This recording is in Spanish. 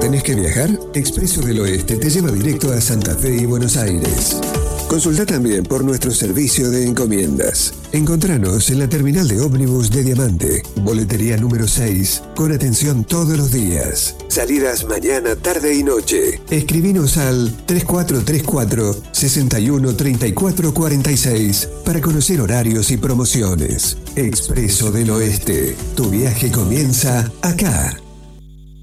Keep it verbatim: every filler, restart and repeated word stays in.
¿Tenés que viajar? Expreso del Oeste te lleva directo a Santa Fe y Buenos Aires. Consulta también por nuestro servicio de encomiendas. Encontranos en la terminal de ómnibus de Diamante, boletería número seis, con atención todos los días. Salidas mañana, tarde y noche. Escribinos al tres cuatro tres cuatro, seis uno tres cuatro cuatro seis para conocer horarios y promociones. Expreso del Oeste. Tu viaje comienza acá.